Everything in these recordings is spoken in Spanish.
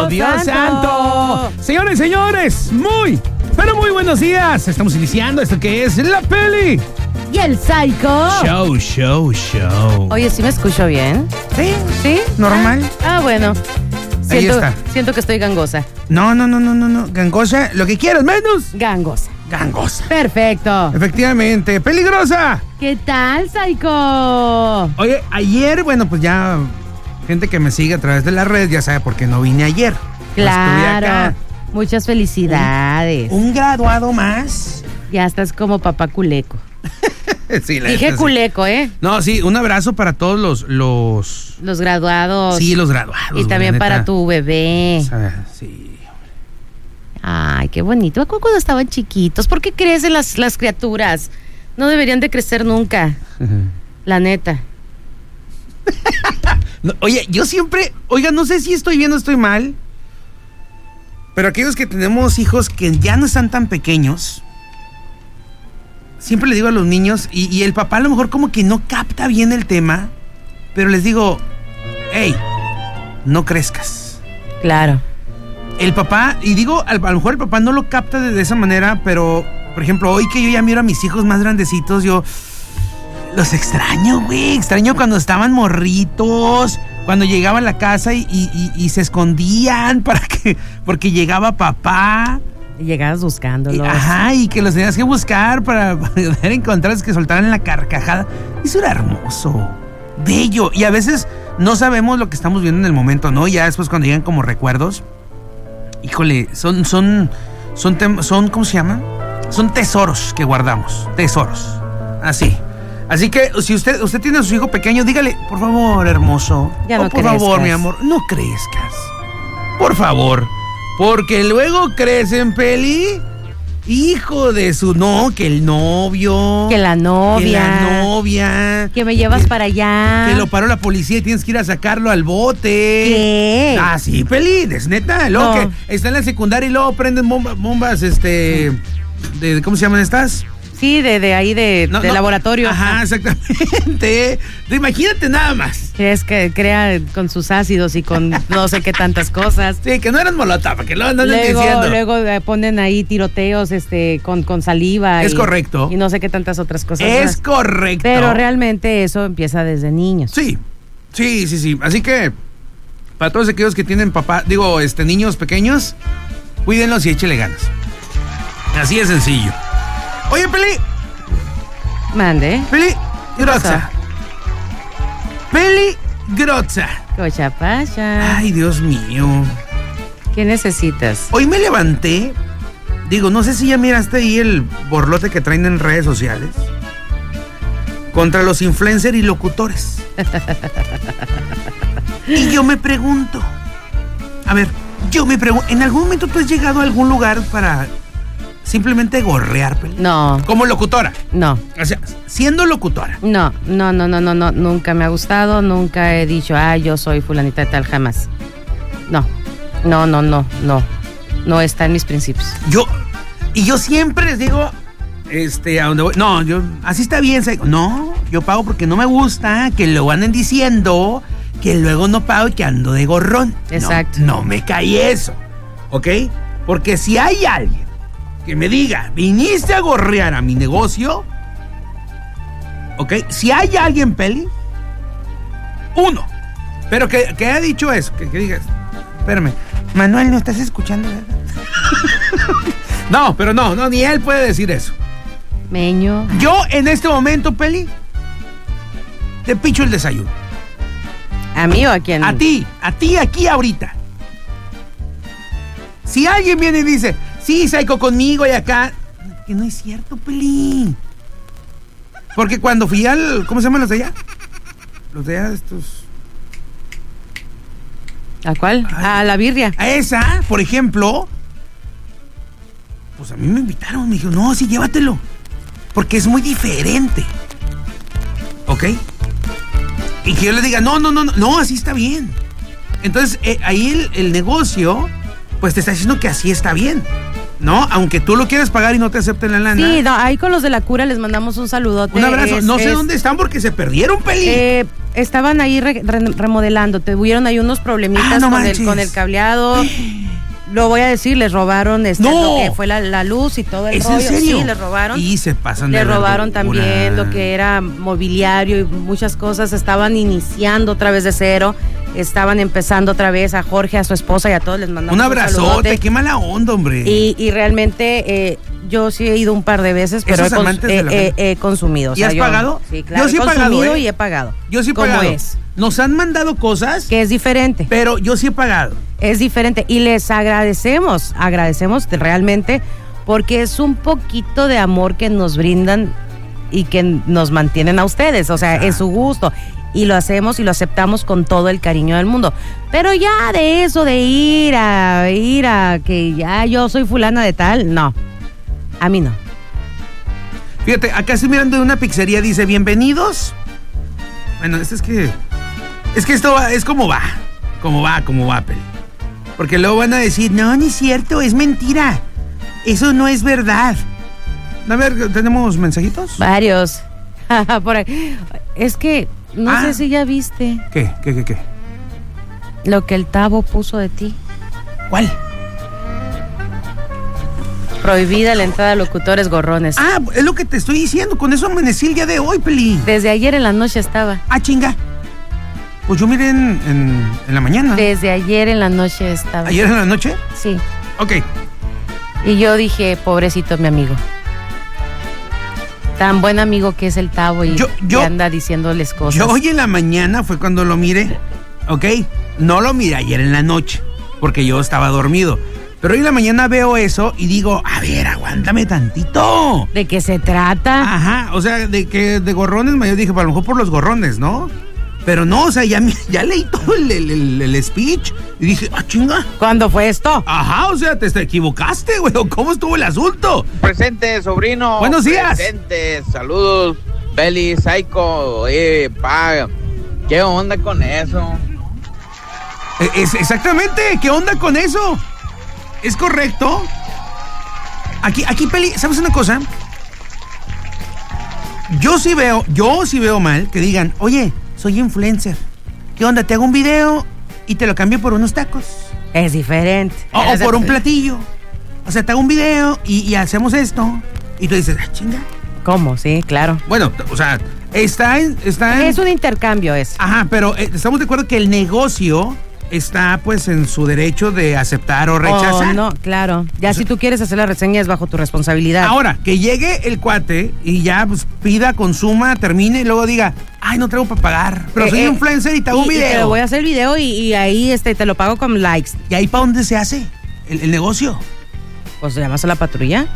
¡Oh, Dios santo! Señores, pero muy buenos días. Estamos iniciando esto que es La Peli y el Psycho Show. Oye, ¿sí me escucho bien? Sí, normal. Bueno. Ahí está. Siento que estoy gangosa. No. Gangosa, lo que quieras, menos. Gangosa. Perfecto. Efectivamente. Peligrosa. ¿Qué tal, Psycho? Oye, ayer, pues ya gente que me sigue a través de la red ya sabe por qué no vine ayer. Claro. Acá. Muchas felicidades. Un graduado más. Ya estás como papá culeco. Sí, Dije culeco, ¿eh? No, sí, un abrazo para todos los graduados. Sí, los graduados. Y también para tu bebé. O sea, sí. Ay, qué bonito. Me acuerdo cuando estaban chiquitos. ¿Por qué crecen las criaturas? No deberían de crecer nunca. La neta. No, oye, yo siempre... Oiga, no sé si estoy bien o estoy mal, pero aquellos que tenemos hijos que ya no están tan pequeños, siempre le digo a los niños, y el papá a lo mejor como que no capta bien el tema, pero les digo, hey, no crezcas. Claro. El papá, y digo, a lo mejor el papá no lo capta de esa manera, pero, por ejemplo, hoy que yo ya miro a mis hijos más grandecitos, yo los extraño, güey. Extraño cuando estaban morritos, cuando llegaban a la casa y se escondían porque llegaba papá. Y llegabas buscándolos. Y que los tenías que buscar para poder encontrarlos, que soltaran la carcajada. Eso era hermoso, bello. Y a veces no sabemos lo que estamos viendo en el momento, ¿no? Ya después cuando llegan como recuerdos, híjole, son ¿cómo se llama? Son tesoros que guardamos, tesoros, así que si usted tiene a su hijo pequeño, dígale, por favor, hermoso, ya no por crezcas. favor, mi amor, no crezcas, por favor, porque luego crecen, Peli, hijo de su, que el novio, que la novia, que me llevas para allá, que lo paró la policía y tienes que ir a sacarlo al bote. ¿Qué? Ah, sí, Peli, es neta. Luego que está en la secundaria y luego prenden bombas, ¿cómo se llaman estas? Sí, de ahí de laboratorio. Ajá, exactamente. Imagínate nada más. Es que crea con sus ácidos y con no sé qué tantas cosas. Sí, que no eran molotov, que lo andan diciendo. Luego ponen ahí tiroteos con saliva. Es correcto. Y no sé qué tantas otras cosas. Es correcto. Pero realmente eso empieza desde niños. Sí. Así que, para todos aquellos que tienen niños pequeños, cuídenlos y échele ganas. Así de sencillo. Oye, Peli. Mande. Peligrosa. Peligrosa. Cocha pasha. Ay, Dios mío. ¿Qué necesitas? Hoy me levanté. No sé si ya miraste ahí el borlote que traen en redes sociales contra los influencers y locutores. Y yo me pregunto. ¿En algún momento tú has llegado a algún lugar para simplemente gorrear, Peli? No. ¿Como locutora? No. O sea, siendo locutora. No. Nunca me ha gustado, nunca he dicho, yo soy fulanita de tal, jamás. No. No está en mis principios. Yo siempre les digo, a donde voy, yo, así está bien. No, yo pago porque no me gusta que lo anden diciendo, que luego no pago y que ando de gorrón. Exacto. No me cae eso, ¿ok? Porque si hay alguien que me diga, viniste a gorrear a mi negocio, ¿ok? Si hay alguien, Peli, uno, pero que haya dicho eso, que digas, espérame, Manuel, ¿no estás escuchando, verdad? No, ni él puede decir eso. Meño. Yo en este momento, Peli, te picho el desayuno. ¿A mí o a quién? A ti, aquí ahorita. Si alguien viene y dice, sí, Psycho conmigo y acá, que no es cierto, Peli. Porque cuando fui ¿cómo se llaman los de allá? Los de allá, estos... ¿A cuál? A la birria. A esa, por ejemplo, pues a mí me invitaron, me dijeron, no, sí, llévatelo, porque es muy diferente, ¿ok? Y que yo le diga, no, así está bien. Entonces, ahí el negocio, pues te está diciendo que así está bien, ¿no? Aunque tú lo quieras pagar y no te acepten la lana. Sí, ahí con los de la cura les mandamos un saludote. Un abrazo. No sé dónde están porque se perdieron, Peli. estaban ahí remodelando, tuvieron ahí unos problemitas con el cableado. Lo voy a decir, les robaron lo que fue la luz y todo el rollo. ¿En serio? Sí, les robaron. Y se pasan de robaron también lo que era mobiliario y muchas cosas. Estaban iniciando otra vez de cero. Estaban empezando otra vez. A Jorge, a su esposa y a todos les mandamos un abrazote. Qué mala onda, hombre. Y realmente yo sí he ido un par de veces, pero he consumido. ¿Y has pagado? Sí, claro. Yo sí he consumido y he pagado. Yo sí he pagado. ¿Cómo es? Nos han mandado cosas que es diferente. Pero yo sí he pagado. Es diferente y les agradecemos realmente porque es un poquito de amor que nos brindan y que nos mantienen a ustedes, o sea, es su gusto y lo hacemos y lo aceptamos con todo el cariño del mundo. Pero ya de eso de ir a que ya yo soy fulana de tal, no, a mí no. Fíjate, acá estoy mirando de una pizzería, dice, bienvenidos. Bueno, es que esto es como va, Peli. Porque luego van a decir, no es cierto, es mentira. Eso no es verdad. A ver, ¿tenemos mensajitos? Varios. Por ahí. Es que, no sé si ya viste. ¿Qué? Lo que el Tavo puso de ti. ¿Cuál? Prohibida la entrada a locutores gorrones. Es lo que te estoy diciendo. Con eso amanecí el día de hoy, Peli. Desde ayer en la noche estaba. Chinga. Pues yo miré en la mañana. Desde ayer en la noche estaba. ¿Ayer en la noche? Sí. Ok. Y yo dije, pobrecito mi amigo. Tan buen amigo que es el Tavo y anda diciéndoles cosas. Yo hoy en la mañana fue cuando lo miré, ¿ok? No lo miré ayer en la noche, porque yo estaba dormido. Pero hoy en la mañana veo eso y digo, a ver, aguántame tantito. ¿De qué se trata? Ajá, o sea, de gorrones, yo dije, a lo mejor por los gorrones, ¿no? Pero no, o sea, ya leí todo el speech y dije, chinga. ¿Cuándo fue esto? Ajá, o sea, te equivocaste, güey. ¿Cómo estuvo el asunto? Presente, sobrino. Buenos días. Presente, saludos, Peli, Psycho. ¿Qué onda con eso? Exactamente, ¿qué onda con eso? ¿Es correcto? Aquí, Peli, ¿sabes una cosa? Yo sí veo mal que digan, oye, soy influencer. ¿Qué onda? Te hago un video y te lo cambio por unos tacos. Es diferente. O por un platillo. O sea, te hago un video y hacemos esto. Y tú dices, chinga. ¿Cómo? Sí, claro. Bueno, o sea, está en... Es un intercambio eso. Ajá, pero estamos de acuerdo que el negocio está pues en su derecho de aceptar o rechazar. No, claro. Ya si tú quieres hacer la reseña es bajo tu responsabilidad. Ahora, que llegue el cuate y ya pues pida, consuma, termine y luego diga, no traigo para pagar, pero soy influencer y te hago un video. Y te voy a hacer el video y ahí te lo pago con likes. ¿Y ahí para dónde se hace el negocio? Pues llamas a la patrulla.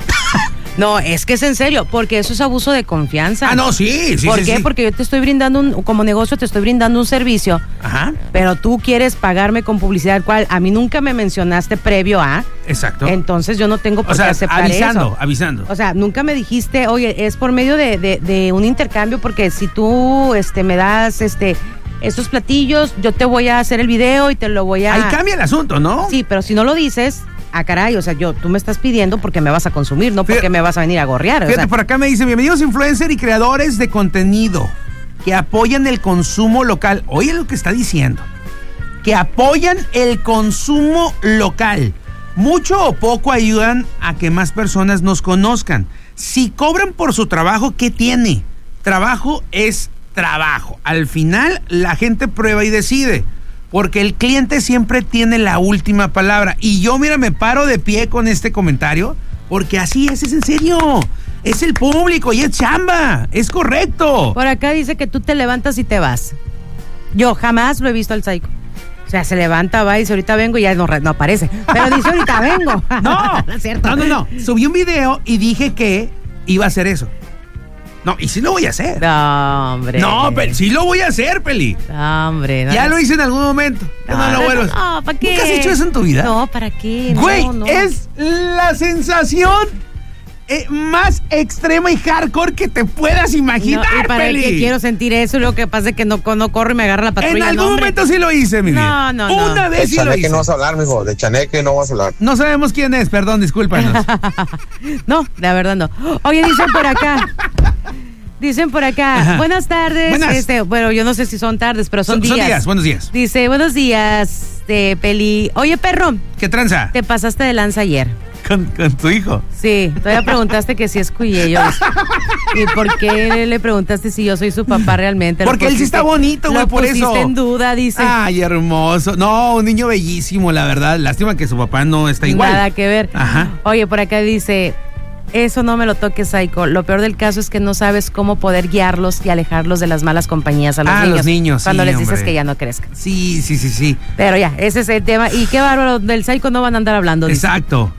No, es que es en serio, porque eso es abuso de confianza. No, sí. ¿Por qué? Sí. Porque yo te estoy brindando como negocio te estoy brindando un servicio. Ajá. Pero tú quieres pagarme con publicidad, cual a mí nunca me mencionaste previo a. Exacto. Entonces yo no tengo por qué aceptar eso. Avisando. O sea, nunca me dijiste, oye, es por medio de un intercambio, porque si tú me das estos platillos, yo te voy a hacer el video y te lo voy a... Ahí cambia el asunto, ¿no? Sí, pero si no lo dices... caray, o sea, tú me estás pidiendo porque me vas a consumir, no porque me vas a venir a gorrear. Fíjate, por acá me dice, bienvenidos influencers y creadores de contenido que apoyan el consumo local. Oye lo que está diciendo. Que apoyan el consumo local. Mucho o poco ayudan a que más personas nos conozcan. Si cobran por su trabajo, ¿qué tiene? Trabajo es trabajo. Al final, la gente prueba y decide. Porque el cliente siempre tiene la última palabra. Y yo, mira, me paro de pie con este comentario, porque así es en serio. Es el público y es chamba. Es correcto. Por acá dice que tú te levantas y te vas. Yo jamás lo he visto al Psycho. O sea, se levanta, va y dice, ahorita vengo y ya no aparece. Pero dice, ahorita vengo. No, no es cierto. No. Subí un video y dije que iba a hacer eso. No, y sí lo voy a hacer. No, hombre. No, pero sí lo voy a hacer, Peli. No, hombre. No, ya lo hice en algún momento. No lo vuelvas. No, ¿para qué? ¿Nunca has hecho eso en tu vida? No, ¿para qué? Güey, no. Es la sensación más extrema y hardcore que te puedas imaginar, no, ¿y para Peli? qué quiero sentir eso? Lo que pasa es que no corro y me agarra la patrulla. En algún momento sí lo hice, mi vida. No. Una vez sí lo hice. De Chaneque no vas a hablar, mijo. De Chaneque no vas a hablar. No sabemos quién es, perdón, discúlpanos. No, la verdad no. Oye, dicen por acá. Dicen por acá, Ajá. buenas tardes. Buenas. Bueno, yo no sé si son tardes, pero son días. Son días, buenos días. Dice, buenos días, Peli. Oye, perro, ¿Qué tranza? te pasaste de lanza ayer. Con tu hijo. Sí, todavía preguntaste que si es cuyello. ¿Y por qué le preguntaste si yo soy su papá realmente? Porque él sí está bonito, güey, por eso. Lo pusiste en duda, dice. Ay, hermoso. No, un niño bellísimo, la verdad. Lástima que su papá no está igual. Nada que ver. Ajá. Oye, por acá dice, eso no me lo toques, Psycho. Lo peor del caso es que no sabes cómo poder guiarlos y alejarlos de las malas compañías a los niños. Los niños, cuando sí, les dices hombre. que ya no crezcan. Sí. Pero ya, ese es el tema. Y qué bárbaro, del Psycho no van a andar hablando. Dice. Exacto.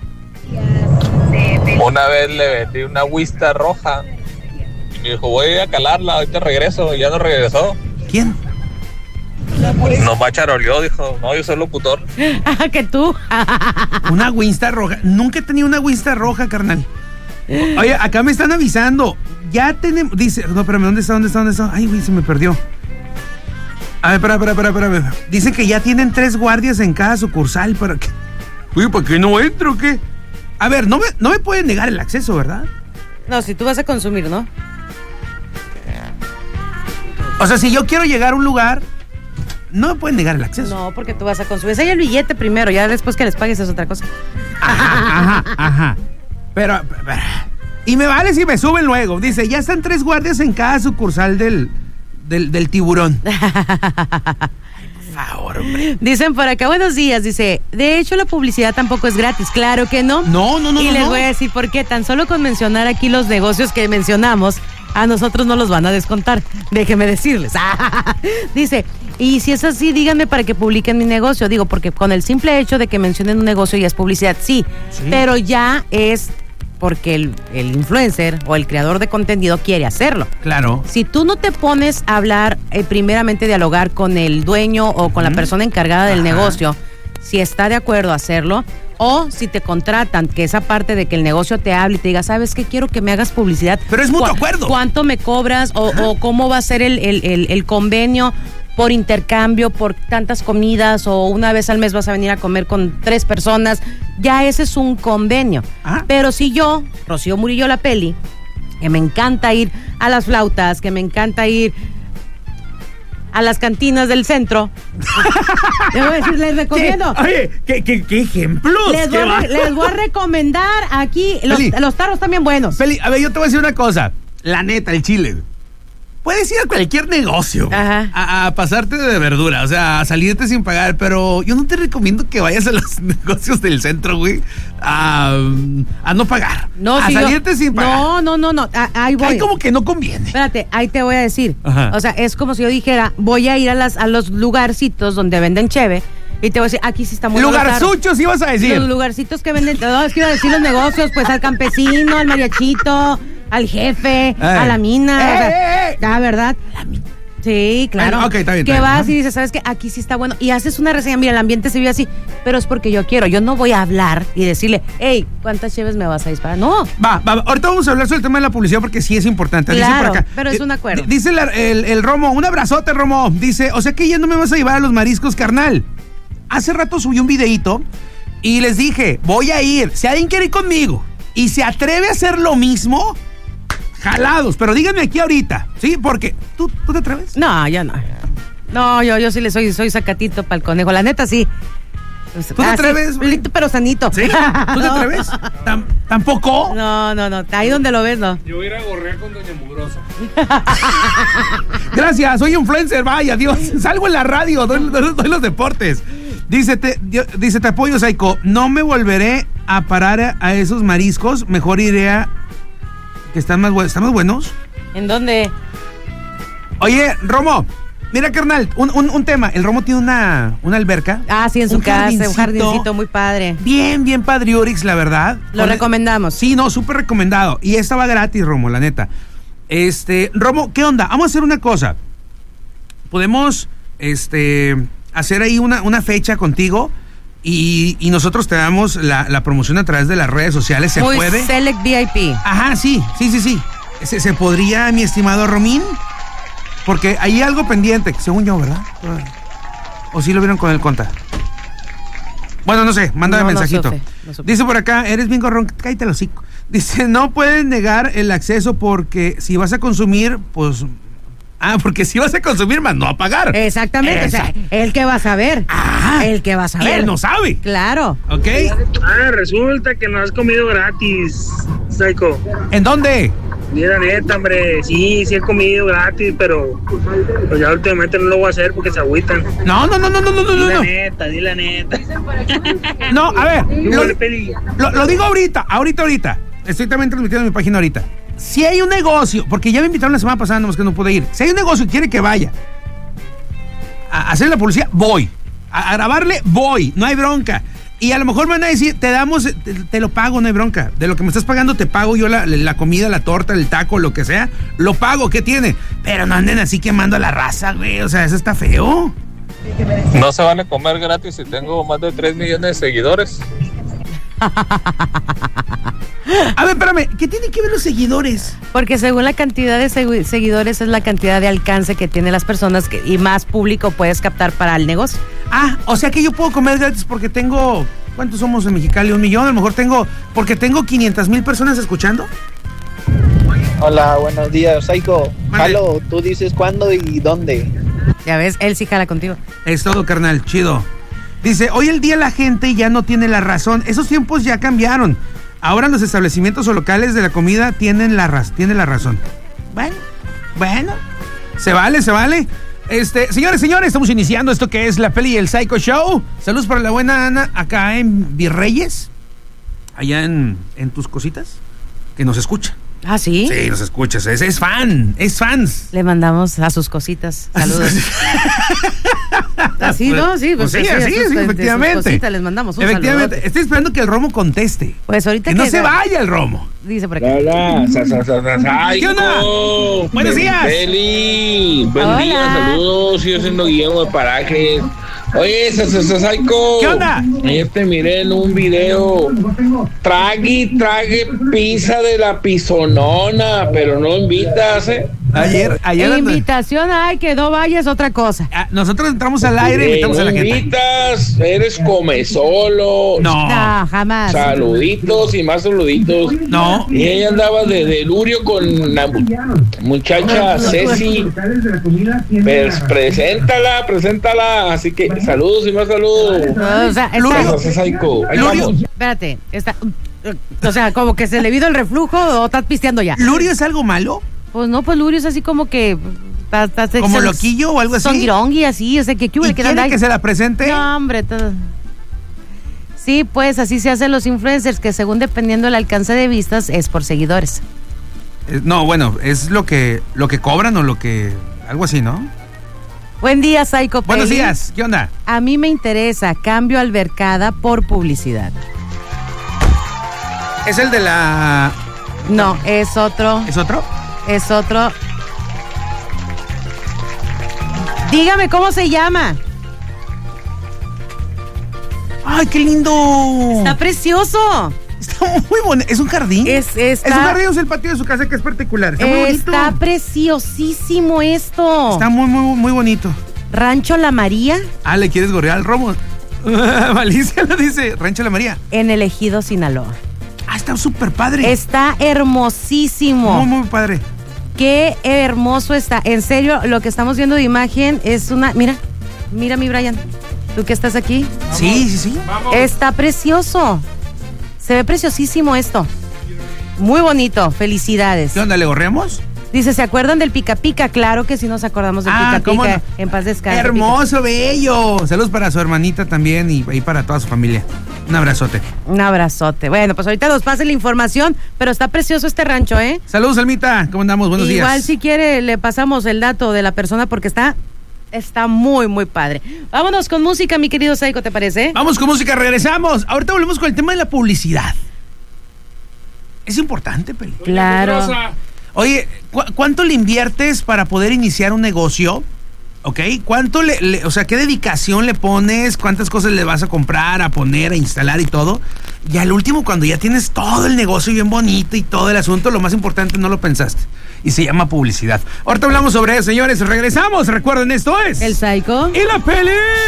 Una vez le vendí una Wista roja y me dijo, voy a calarla, ahorita regreso, y ya no regresó. ¿Quién? Nomás charoleó, dijo, no, yo soy locutor. Ah, que tú. Una Winsta roja. Nunca he tenido una Winsta roja, carnal. Oye, acá me están avisando. Ya tenemos. Dice, no, espérame, ¿dónde está? Ay, güey, se me perdió. A ver, espera. Dicen que ya tienen 3 guardias en cada sucursal. ¿Para qué? Uy, ¿para qué no entro o qué? A ver, no me pueden negar el acceso, ¿verdad? No, si tú vas a consumir, ¿no? O sea, si yo quiero llegar a un lugar, no me pueden negar el acceso. No, porque tú vas a consumir. Enseña el billete primero, ya después que les pagues es otra cosa. Ajá. Pero, y me vale si me suben luego. Dice, ya están 3 guardias en cada sucursal del tiburón. Por favor, hombre. Dicen por acá, buenos días, dice, de hecho la publicidad tampoco es gratis, claro que no. No. Y les no. voy a decir por qué, tan solo con mencionar aquí los negocios que mencionamos, a nosotros no los van a descontar, déjenme decirles. Dice, y si es así, díganme para que publiquen mi negocio. Digo, porque con el simple hecho de que mencionen un negocio ya es publicidad, sí. Pero ya es porque el influencer o el creador de contenido quiere hacerlo. Claro. Si tú no te pones a hablar, primeramente dialogar con el dueño o con la persona encargada del negocio, si está de acuerdo a hacerlo, o si te contratan, que esa parte de que el negocio te hable y te diga, ¿sabes qué? Quiero que me hagas publicidad. Pero es mutuo acuerdo. ¿Cuánto me cobras? O cómo va a ser el convenio por intercambio, por tantas comidas, o una vez al mes vas a venir a comer con 3 personas. Ya ese es un convenio. Pero si yo, Rocío Murillo la Peli, que me encanta ir a las flautas, que me encanta ir a las cantinas del centro, les recomiendo. Oye, ¿qué ejemplos? Les voy a recomendar aquí, los taros también buenos. Feli, a ver, yo te voy a decir una cosa. La neta, el chile. Puedes ir a cualquier negocio a pasarte de verdura, o sea, a salirte sin pagar, pero yo no te recomiendo que vayas a los negocios del centro, güey, a no pagar. No, a salirte sin pagar. No, ahí voy. Ahí como que no conviene. Espérate, ahí te voy a decir. Ajá. O sea, es como si yo dijera, voy a ir a los lugarcitos donde venden cheve, y te voy a decir, aquí sí está muy Lugarzuchos, ibas a decir. Los lugarcitos que venden, no, es que iba a decir los negocios, pues al campesino, al mariachito, al jefe, a la mina. La verdad. Sí, claro. Bueno, ok, está bien. Que vas y dices, ¿sabes qué? Aquí sí está bueno. Y haces una reseña, mira, el ambiente se vive así, pero es porque yo quiero. Yo no voy a hablar y decirle, hey, ¿cuántas cheves me vas a disparar? No. Va. Ahorita vamos a hablar sobre el tema de la publicidad porque sí es importante. Claro, dice por acá, pero es un acuerdo. Dice el Romo, un abrazote, Romo. Dice, o sea que ya no me vas a llevar a los mariscos, carnal. Hace rato subí un videíto y les dije, voy a ir. Si alguien quiere ir conmigo y se atreve a hacer lo mismo, jalados. Pero díganme aquí ahorita, ¿sí? Porque, ¿tú te atreves? No, yo no. No, yo sí le soy sacatito para el conejo. La neta, sí. ¿Tú te atreves? Sí, pelito, pero sanito. ¿Sí? ¿Tú te atreves? ¿Tampoco? No. Ahí donde lo ves, no. Yo voy a ir a gorrear con Doña Mugrosa. Gracias, soy influencer, vaya, Dios. Salgo en la radio, doy los deportes. Dice, te apoyo, Psycho. No me volveré a parar a esos mariscos. Mejor iré a... que están más buenos. ¿En dónde? Oye, Romo, mira, carnal, un tema. El Romo tiene una alberca. Ah, sí, en su casa, un jardincito muy padre. Bien padriorix, la verdad. Lo recomendamos. Sí, no, súper recomendado. Y esta va gratis, Romo, la neta. Romo, ¿qué onda? Vamos a hacer una cosa. Podemos, hacer ahí una fecha contigo y nosotros te damos la promoción a través de las redes sociales. ¿Se puede? Select VIP. Ajá, sí. ¿Se podría, mi estimado Romín? Porque hay algo pendiente, según yo, ¿verdad? ¿O sí lo vieron con el conta? Bueno, no sé, mándame No, mensajito. no supe. Dice por acá, eres bien gorrón, cállate el hocico. Dice, no puedes negar el acceso porque si vas a consumir, pues... porque si vas a consumir, más no a pagar. Exactamente, o sea, el que va a saber. El que va a Y saber. él no sabe. Claro. ¿Ok? Resulta que no has comido gratis, Psycho. ¿En dónde? Mira, neta, hombre, sí he comido gratis, pero pues ya últimamente no lo voy a hacer porque se agüitan. No. Di la neta. No, a ver, Híjole, Peli. lo digo ahorita. Estoy también transmitiendo en mi página ahorita. Si hay un negocio, porque ya me invitaron la semana pasada, nomás que no pude ir. Si hay un negocio y quiere que vaya a hacer la publicidad, voy. A grabarle, voy. No hay bronca. Y a lo mejor me van a decir, te lo pago, no hay bronca. De lo que me estás pagando, te pago yo la comida, la torta, el taco, lo que sea. Lo pago, ¿qué tiene? Pero no anden así quemando a la raza, güey. O sea, eso está feo. No se van a comer gratis si tengo más de 3 millones de seguidores. A ver, espérame, ¿qué tienen que ver los seguidores? Porque según la cantidad de seguidores es la cantidad de alcance que tienen las personas y más público puedes captar para el negocio. O sea que yo puedo comer gratis porque tengo... ¿Cuántos somos en Mexicali? 1 millón. A lo mejor porque tengo 500,000 personas escuchando. Hola, buenos días, Psycho. Vale. Halo, tú dices cuándo y dónde. Ya ves, él sí jala contigo. Es todo, carnal, chido. Dice, hoy el día la gente ya no tiene la razón. Esos tiempos ya cambiaron. Ahora los establecimientos o locales de la comida tienen la razón. Bueno. Se vale. Señores, estamos iniciando esto que es la Peli y el Psycho Show. Saludos para la buena Ana, acá en Virreyes, allá en tus cositas, que nos escucha. ¿Sí? Sí, nos escuchas, es fans. Le mandamos a sus cositas. Saludos. Así, ¿no? Sí, pues sí, efectivamente. Sus cositas les mandamos un efectivamente. saludo. Estoy esperando que el Romo conteste. Pues ahorita que no se vaya el Romo. Dice por aquí. Hola, ¿Qué onda? Buenos días. Feli, buen Hola. día, saludos. Yo siendo Guillermo de Parajes. Oye, Psycho. ¿Qué onda? Ayer te miré en un video. Trague pizza de la pisonona, pero no invitas, Ayer Invitación, que no vayas, otra cosa. nosotros entramos al aire y invitamos a la no gente. invitas, eres come solo. No, jamás. Saluditos y más saluditos. No. Y ella andaba de Lurio con la muchacha Ceci. Pues preséntala. Así que saludos y más saludos. O sea, Psycho. Ahí Lurio. vamos. espérate, o sea, como que se le vino el reflujo o estás pisteando ya. ¿Lurio es algo malo? Pues no, pues Lurio es así como que... ¿Como loquillo o algo así? Songuirongui, así, o sea, que ¿Y quiere que se la presente? No, hombre, todo. Sí, pues así se hacen los influencers, que según dependiendo del alcance de vistas, es por seguidores. No, bueno, es lo que cobran o lo que... algo así, ¿no? Buen día, Psycho. Buenos Peli. días, ¿qué onda? A mí me interesa cambio albercada por publicidad. ¿Es el de la...? No, es otro. ¿Es otro? Es otro. Dígame cómo se llama. ¡Ay, qué lindo! Está precioso. Está muy bonito. ¿Es un jardín? Es un jardín, es el patio de su casa que es particular. Está muy bonito. Está preciosísimo esto. Está muy, muy, muy bonito. Rancho La María. ¿Le quieres gorrear al Romo? Malicia lo dice, Rancho La María. En el Ejido, Sinaloa. Está súper padre. Está hermosísimo. Muy, muy padre. Qué hermoso está. En serio, lo que estamos viendo de imagen es una... Mira mi Brian. ¿Tú que estás aquí? Sí. Vamos. Está precioso. Se ve preciosísimo esto. Muy bonito. Felicidades. ¿Qué onda, le gorreamos? Dice, ¿se acuerdan del Pica Pica? Claro que sí nos acordamos del Pica ¿cómo Pica. no? En paz descanse. Hermoso, bello. Saludos para su hermanita también y para toda su familia. Un abrazote. Un abrazote. Bueno, pues ahorita nos pase la información, pero está precioso este rancho, ¿eh? Saludos, Almita. ¿Cómo andamos? Buenos días. Igual si quiere le pasamos el dato de la persona porque está muy, muy padre. Vámonos con música, mi querido Psycho, ¿te parece? Vamos con música, regresamos. Ahorita volvemos con el tema de la publicidad. Es importante, Peli. Claro. Oye, ¿cuánto le inviertes para poder iniciar un negocio? ¿Ok? ¿Cuánto o sea, qué dedicación le pones? ¿Cuántas cosas le vas a comprar, a poner, a instalar y todo? Y al último, cuando ya tienes todo el negocio bien bonito y todo el asunto, lo más importante no lo pensaste. Y se llama publicidad. Ahorita hablamos sobre eso, señores. Regresamos. Recuerden, esto es... El Psycho. ¡Y la Peli!